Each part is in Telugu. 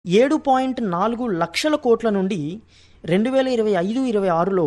7.4 లక్షల కోట్ల నుండి 2025-26లో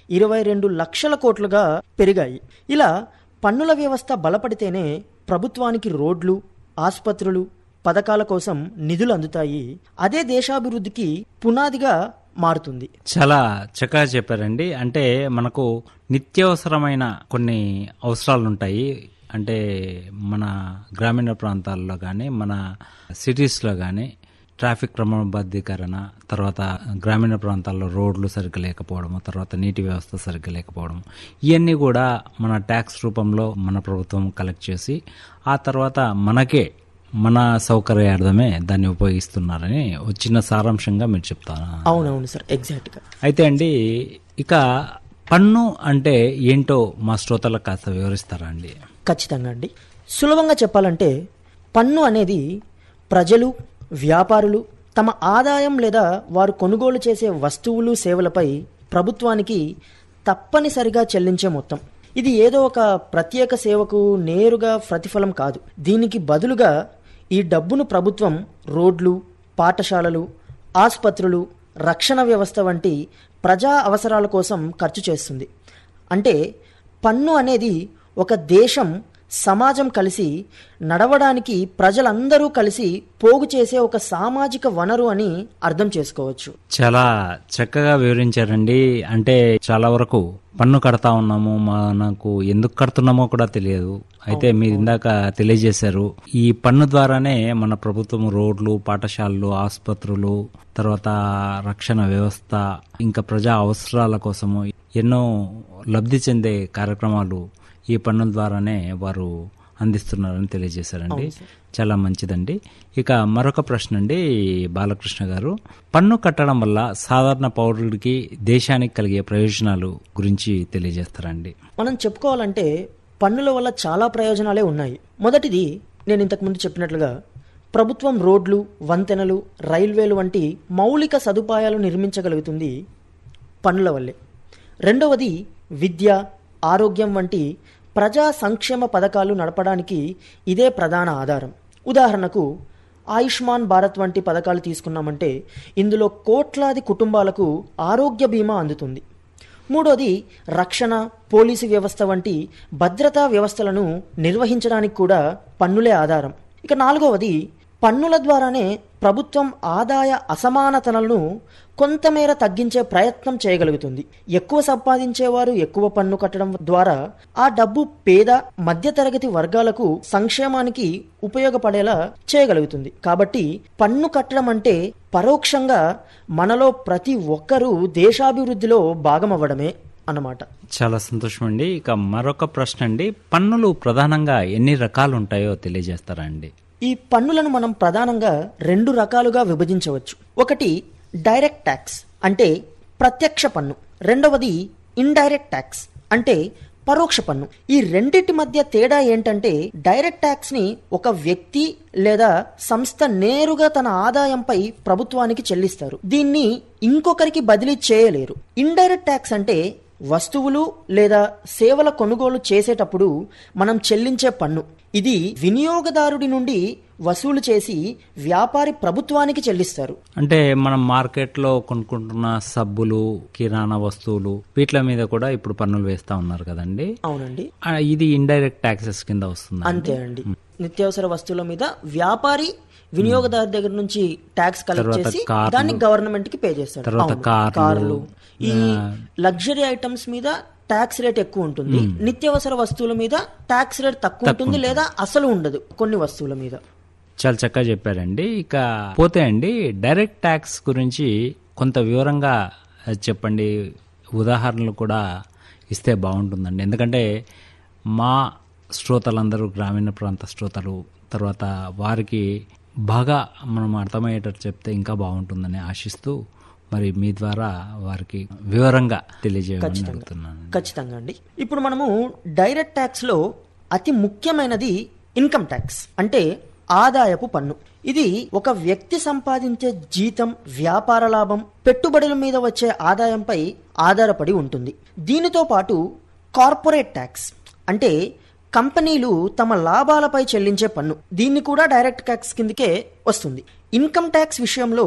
22 లక్షల కోట్లుగా పెరిగాయి. ఇలా పన్నుల వ్యవస్థ బలపడితేనే ప్రభుత్వానికి రోడ్లు, ఆసుపత్రులు, పథకాల కోసం నిధులు అందుతాయి. అదే దేశాభివృద్ధికి పునాదిగా మారుతుంది. చాలా చక్కగా చెప్పారండి. అంటే మనకు నిత్యావసరమైన కొన్ని అవసరాలు ఉంటాయి. అంటే మన గ్రామీణ ప్రాంతాల్లో కానీ మన సిటీస్లో కానీ ట్రాఫిక్ క్రమబద్ధీకరణ, తర్వాత గ్రామీణ ప్రాంతాల్లో రోడ్లు సరిగ్గా లేకపోవడము, తర్వాత నీటి వ్యవస్థ సరిగ్గా లేకపోవడము, ఇవన్నీ కూడా మన ట్యాక్స్ రూపంలో మన ప్రభుత్వం కలెక్ట్ చేసి ఆ తర్వాత మనకే మన సౌకర్యార్థమే దాన్ని ఉపయోగిస్తున్నారని చిన్న సారాంశంగా మీరు చెప్తాను. అవునవును సార్, ఎగ్జాక్ట్గా. అయితే అండి, ఇక పన్ను అంటే ఏంటో మా శ్రోతలకు కాస్త వివరిస్తారా అండి? ఖచ్చితంగా అండి. సులభంగా చెప్పాలంటే పన్ను అనేది ప్రజలు, వ్యాపారులు తమ ఆదాయం లేదా వారు కొనుగోలు చేసే వస్తువులు, సేవలపై ప్రభుత్వానికి తప్పనిసరిగా చెల్లించే మొత్తం. ఇది ఏదో ఒక ప్రత్యేక సేవకు నేరుగా ప్రతిఫలం కాదు. దీనికి బదులుగా ఈ డబ్బును ప్రభుత్వం రోడ్లు, పాఠశాలలు, ఆసుపత్రులు, రక్షణ వ్యవస్థ వంటి ప్రజా అవసరాల కోసం ఖర్చు చేస్తుంది. అంటే పన్ను అనేది ఒక దేశం, సమాజం కలిసి నడవడానికి ప్రజలందరూ కలిసి పోగు చేసే ఒక సామాజిక వనరు అని అర్థం చేసుకోవచ్చు. చాలా చక్కగా వివరించారండి. అంటే చాలా వరకు పన్ను కడతా ఉన్నాము, మనకు ఎందుకు కడుతున్నామో కూడా తెలియదు. అయితే మీరు ఇందాక తెలియజేశారు, ఈ పన్ను ద్వారానే మన ప్రభుత్వం రోడ్లు, పాఠశాలలు, ఆసుపత్రులు, తర్వాత రక్షణ వ్యవస్థ, ఇంకా ప్రజా అవసరాల కోసము ఎన్నో లబ్ధి చెందే కార్యక్రమాలు ఈ పన్నుల ద్వారానే వారు అందిస్తున్నారని తెలియజేశారండి. చాలా మంచిదండి. ఇక మరొక ప్రశ్న అండి బాలకృష్ణ గారు, పన్ను కట్టడం వల్ల సాధారణ పౌరుడికి, దేశానికి కలిగే ప్రయోజనాలు గురించి తెలియజేస్తారండి? మనం చెప్పుకోవాలంటే పన్నుల వల్ల చాలా ప్రయోజనాలే ఉన్నాయి. మొదటిది, నేను ఇంతకుముందు చెప్పినట్లుగా ప్రభుత్వం రోడ్లు, వంతెనలు, రైల్వేలు వంటి మౌలిక సదుపాయాలు నిర్మించగలుగుతుంది పన్నుల వల్లే. రెండవది, విద్య, ఆరోగ్యం వంటి ప్రజా సంక్షేమ పథకాలు నడపడానికి ఇదే ప్రధాన ఆధారం. ఉదాహరణకు ఆయుష్మాన్ భారత్ వంటి పథకాలు తీసుకున్నామంటే ఇందులో కోట్లాది కుటుంబాలకు ఆరోగ్య బీమా అందుతుంది. మూడోది, రక్షణ, పోలీసు వ్యవస్థ వంటి భద్రతా వ్యవస్థలను నిర్వహించడానికి కూడా పన్నులే ఆధారం. ఇక నాలుగవది, పన్నుల ద్వారానే ప్రభుత్వం ఆదాయ అసమానతలను కొంతమేర తగ్గించే ప్రయత్నం చేయగలుగుతుంది. ఎక్కువ సంపాదించేవారు ఎక్కువ పన్ను కట్టడం ద్వారా ఆ డబ్బు పేద, మధ్యతరగతి వర్గాలకు సంక్షేమానికి ఉపయోగపడేలా చేయగలుగుతుంది. కాబట్టి పన్ను కట్టడం అంటే పరోక్షంగా మనలో ప్రతి ఒక్కరూ దేశాభివృద్ధిలో భాగమవ్వడమే అన్నమాట. చాలా సంతోషం అండి. ఇక మరొక ప్రశ్న అండి, పన్నులు ప్రధానంగా ఎన్ని రకాలు ఉంటాయో తెలియజేస్తారా అండి? ఈ పన్నులను మనం ప్రధానంగా 2 రకాలుగా విభజించవచ్చు. ఒకటి డైరెక్ట్ ట్యాక్స్ అంటే ప్రత్యక్ష పన్ను. రెండవది ఇండైరెక్ట్ ట్యాక్స్ అంటే పరోక్ష పన్ను. ఈ రెండిటి మధ్య తేడా ఏంటంటే డైరెక్ట్ ట్యాక్స్ ని ఒక వ్యక్తి లేదా సంస్థ నేరుగా తన ఆదాయంపై ప్రభుత్వానికి చెల్లిస్తారు. దీన్ని ఇంకొకరికి బదిలీ చేయలేరు. ఇండైరెక్ట్ ట్యాక్స్ అంటే వస్తువులు లేదా సేవల కొనుగోలు చేసేటప్పుడు మనం చెల్లించే పన్ను. ఇది వినియోగదారుడి నుండి వసూలు చేసి వ్యాపారి ప్రభుత్వానికి చెల్లిస్తారు. అంటే మనం మార్కెట్లో కొనుక్కుంటున్న సబ్బులు, కిరాణా వస్తువులు, వీటి మీద కూడా ఇప్పుడు పన్నులు వేస్తా ఉన్నారు కదండి? అవునండి. ఇది ఇండైరెక్ట్ ట్యాక్సెస్ కింద వస్తుంది. అంతే అండి. నిత్యావసర వస్తువుల మీద వ్యాపారి వినియోగదారు దగ్గర నుంచి ట్యాక్స్ కలెక్ట్ చేసి దాన్ని గవర్నమెంట్ కి పే చేస్తారు. తర్వాత కార్లు, ఈ లగ్జరీ ఐటమ్స్ మీద ట్యాక్స్ రేట్ ఎక్కువ ఉంటుంది. నిత్యావసర వస్తువుల మీద ట్యాక్స్ రేట్ తక్కువ ఉంటుంది లేదా అసలు ఉండదు కొన్ని వస్తువుల మీద. చాలా చక్కగా చెప్పారండి. ఇక పోతే అండి, డైరెక్ట్ ట్యాక్స్ గురించి కొంత వివరంగా చెప్పండి. ఉదాహరణలు కూడా ఇస్తే బాగుంటుందండి. ఎందుకంటే మా శ్రోతలందరూ గ్రామీణ ప్రాంత శ్రోతలు, తర్వాత వారికి బాగా మనం అర్థమయ్యేటట్టు చెప్తే ఇంకా బాగుంటుందని ఆశిస్తూ మరి మీ ద్వారా వారికి వివరంగా తెలియజేయాలని అడుగుతున్నాను. ఖచ్చితంగా అండి. ఇప్పుడు మనము డైరెక్ట్ ట్యాక్స్ లో అతి ముఖ్యమైనది ఇన్కమ్ ట్యాక్స్ అంటే ఆదాయపు పన్ను. ఇది ఒక వ్యక్తి సంపాదించే జీతం, వ్యాపార లాభం, పెట్టుబడుల మీద వచ్చే ఆదాయంపై ఆధారపడి ఉంటుంది. దీనితో పాటు కార్పొరేట్ ట్యాక్స్ అంటే కంపెనీలు తమ లాభాలపై చెల్లించే పన్ను. దీన్ని కూడా డైరెక్ట్ ట్యాక్స్ కిందకే వస్తుంది. ఇన్కమ్ ట్యాక్స్ విషయంలో